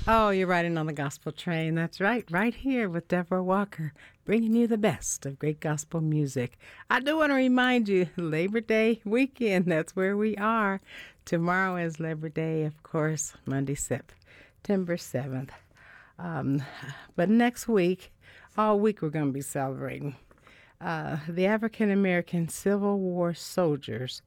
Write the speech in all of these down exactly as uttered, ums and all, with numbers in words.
Oh, you're riding on the gospel train. That's right, right here with Deborah Walker, bringing you the best of great gospel music. I do want to remind you, Labor Day weekend, that's where we are. Tomorrow is Labor Day, of course, Monday, September seventh. Um, but next week, all week we're going to be celebrating. Uh, the African American Civil War soldiers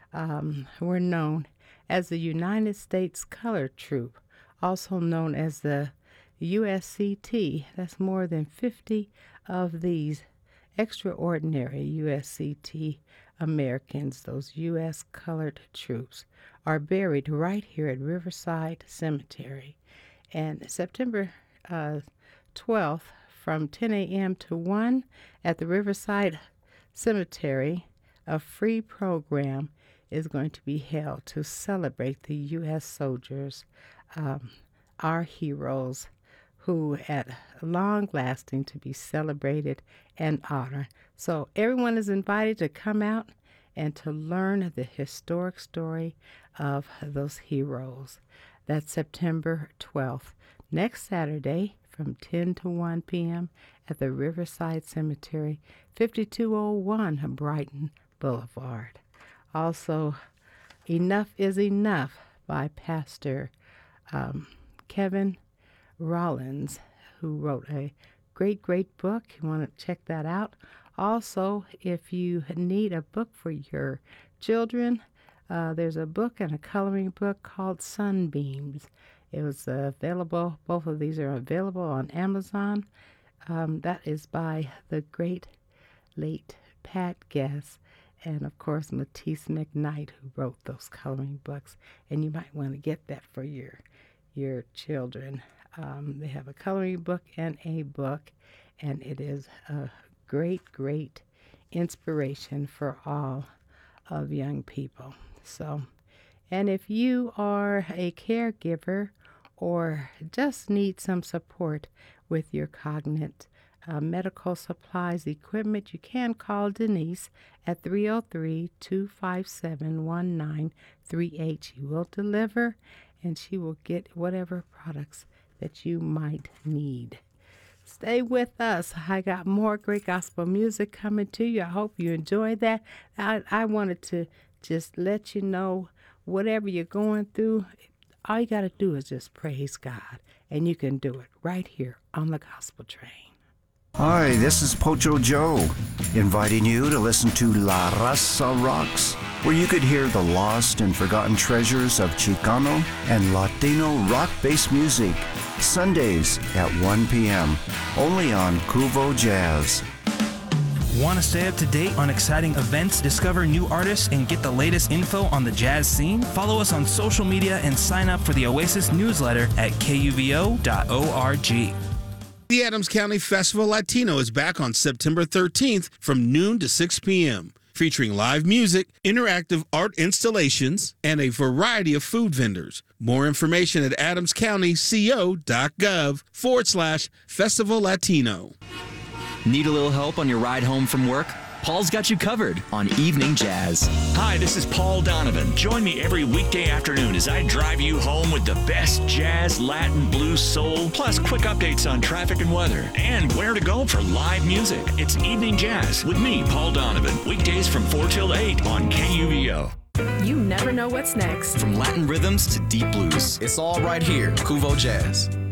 um, were known as the United States Colored Troop, also known as the U S C T. That's more than fifty of these extraordinary U S C T Americans, those U S colored troops, are buried right here at Riverside Cemetery. And September uh, twelfth, from ten a.m. to one at the Riverside Cemetery, a free program is going to be held to celebrate the U S soldiers, um, our heroes, who at long lasting to be celebrated and honored. So everyone is invited to come out and to learn the historic story of those heroes. That's September twelfth, next Saturday from ten to one p.m. at the Riverside Cemetery, fifty-two oh one Brighton Boulevard. Also, Enough is Enough by Pastor um, Kevin Rollins, who wrote a great, great book. You want to check that out. Also, if you need a book for your children, uh, there's a book and a coloring book called Sunbeams. It was uh, available, both of these are available on Amazon. Um, that is by the great late Pat Guess, and of course Matisse McKnight, who wrote those coloring books. And you might want to get that for your your children. Um, they have a coloring book and a book, and it is a great, great inspiration for all of young people. So, and if you are a caregiver or just need some support with your cognate uh, medical supplies equipment, you can call Denise at three oh three, two five seven, one nine three eight. She will deliver, and she will get whatever products that you might need. Stay with us. I got more great gospel music coming to you. I hope you enjoyed that. I, I wanted to just let you know, whatever you're going through, all you got to do is just praise God, and you can do it right here on the Gospel Train. Hi, this is Pocho Joe, inviting you to listen to La Raza Rocks, where you could hear the lost and forgotten treasures of Chicano and Latino rock-based music, Sundays at one p.m., only on Cuvo Jazz. Want to stay up to date on exciting events, discover new artists, and get the latest info on the jazz scene? Follow us on social media and sign up for the Oasis newsletter at K U V O dot org. The Adams County Festival Latino is back on September thirteenth from noon to six p.m., featuring live music, interactive art installations, and a variety of food vendors. More information at adamscountyco.gov forward slash Festival Latino. Need a little help on your ride home from work? Paul's got you covered on Evening Jazz. Hi, this is Paul Donovan. Join me every weekday afternoon as I drive you home with the best jazz, Latin, blues, soul, plus quick updates on traffic and weather, and where to go for live music. It's Evening Jazz with me, Paul Donovan. Weekdays from four till eight on K U V O. You never know what's next. From Latin rhythms to deep blues. It's all right here, Cuvo Jazz.